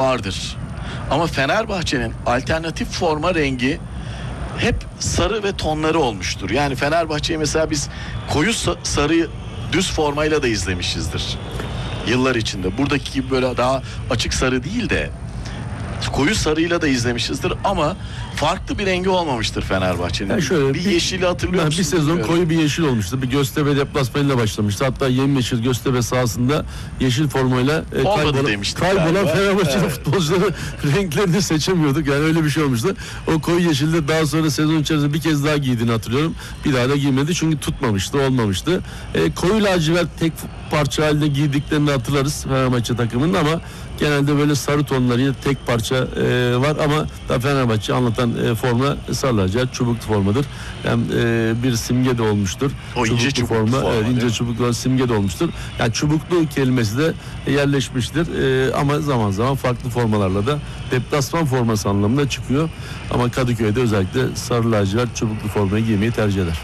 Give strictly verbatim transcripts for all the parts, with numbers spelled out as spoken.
vardır. Ama Fenerbahçe'nin alternatif forma rengi hep sarı ve tonları olmuştur. Yani Fenerbahçe'yi mesela biz koyu sarı düz formayla da izlemişizdir yıllar içinde. Buradaki gibi böyle daha açık sarı değil de koyu sarıyla da izlemişizdir ama farklı bir rengi olmamıştır Fenerbahçe'nin. Yani şöyle bir, bir yeşili hatırlıyor musun? Bir sezon bilmiyorum. Koyu bir yeşil olmuştu. Bir Göztepe deplasmanıyla başlamıştı. Hatta yemyeşil Göztepe sahasında yeşil formayla e, kaybolan, kaybolan Fenerbahçe evet. futbolcuları renklerini seçemiyorduk. Yani öyle bir şey olmuştu. O koyu yeşilde daha sonra sezon içerisinde bir kez daha giydiğini hatırlıyorum. Bir daha da giymedi çünkü tutmamıştı, olmamıştı. E, koyu lacivert tek parça halinde giydiklerini hatırlarız Fenerbahçe takımının ama genelde böyle sarı tonlarıyla tek parça e, var ama da Fenerbahçe anlatan e, forma sarı lacivert çubuklu formadır. Yani e, bir simge de olmuştur. O çubuklu ince çubuklu forma, forma evet, ince çubuklu simge de olmuştur. Yani çubuklu kelimesi de yerleşmiştir. E, ama zaman zaman farklı formalarla da deplasman forması anlamında çıkıyor. Ama Kadıköy'de özellikle sarı lacivert çubuklu formayı giymeyi tercih eder.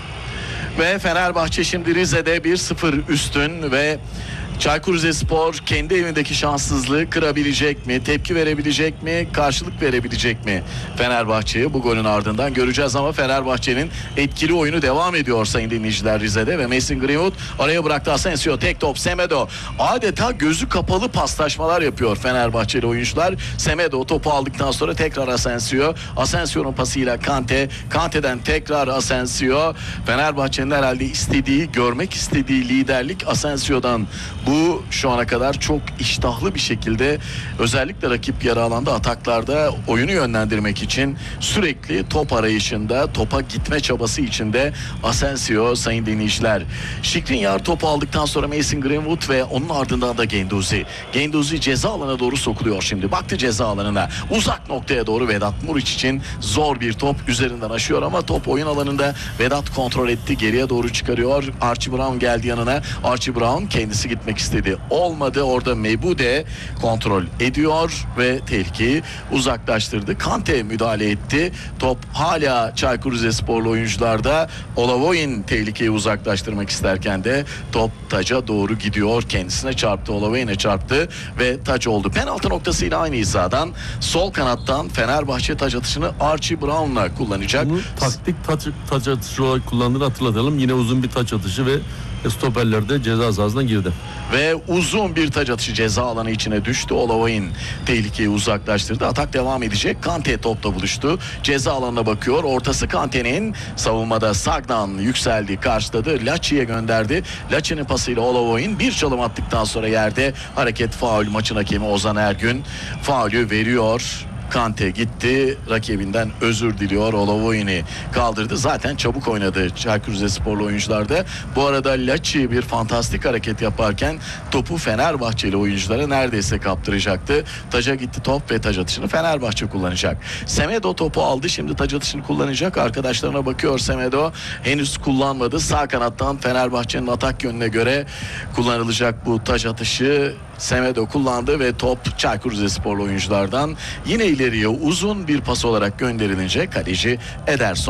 Ve Fenerbahçe şimdi Rize'de bir sıfır üstün ve Çaykur Rizespor kendi evindeki şanssızlığı kırabilecek mi? Tepki verebilecek mi? Karşılık verebilecek mi? Fenerbahçe'yi bu golün ardından göreceğiz ama Fenerbahçe'nin etkili oyunu devam ediyor sayın dinleyiciler Rize'de ve Mason Greenwood araya bıraktı Asensio, tek top Semedo. Adeta gözü kapalı paslaşmalar yapıyor Fenerbahçeli oyuncular. Semedo topu aldıktan sonra tekrar Asensio. Asensio'nun pasıyla Kante. Kante'den tekrar Asensio. Fenerbahçe'nin herhalde istediği, görmek istediği liderlik Asensio'dan. Bu şu ana kadar çok iştahlı bir şekilde özellikle rakip yarı alanda ataklarda oyunu yönlendirmek için sürekli top arayışında, topa gitme çabası içinde Asensio sayın dinleyiciler. Skriniar topu aldıktan sonra Mason Greenwood ve onun ardından da Guendouzi. Guendouzi ceza alanına doğru sokuluyor şimdi. Baktı ceza alanına. Uzak noktaya doğru Vedat Muriç için zor bir top üzerinden aşıyor ama top oyun alanında. Vedat kontrol etti. Geriye doğru çıkarıyor. Archie Brown geldi yanına. Archie Brown kendisi gitmek istedi. Olmadı. Orada Mebude kontrol ediyor ve tehlikeyi uzaklaştırdı. Kante müdahale etti. Top hala Çaykur Rizesporlu oyuncularda. Olavoyin tehlikeyi uzaklaştırmak isterken de top taca doğru gidiyor. Kendisine çarptı. Olavoyin'e çarptı ve taç oldu. Penaltı noktasıyla aynı hizadan sol kanattan Fenerbahçe taç atışını Archie Brown'la kullanacak. Bunu taktik taç, taç atışı olarak kullandığını hatırlatalım. Yine uzun bir taç atışı ve stoperler de ceza sahasına girdi. Ve uzun bir taç atışı ceza alanı içine düştü. Olavoyin tehlikeyi uzaklaştırdı. Atak devam edecek. Kante topla buluştu. Ceza alanına bakıyor. Ortası Kante'nin, savunmada Sagnan yükseldi, karşıladı. Laçi'ye gönderdi. Laçi'nin pasıyla Olavoyin bir çalım attıktan sonra yerde hareket faul. Maçın hakemi Ozan Ergün faulü veriyor. Kante gitti, rakibinden özür diliyor, Olavoyin'i kaldırdı. Zaten çabuk oynadı Çaykur Rizesporlu oyuncularda. Bu arada Laçi bir fantastik hareket yaparken topu Fenerbahçeli oyunculara neredeyse kaptıracaktı. Taca gitti top ve taç atışını Fenerbahçe kullanacak. Semedo topu aldı, şimdi taç atışını kullanacak. Arkadaşlarına bakıyor Semedo. Henüz kullanmadı. Sağ kanattan Fenerbahçe'nin atak yönüne göre kullanılacak bu taç atışı. Semedo kullandı ve top Çaykur Rizesporlu oyunculardan yine ileriye uzun bir pas olarak gönderilince kaleci Ederson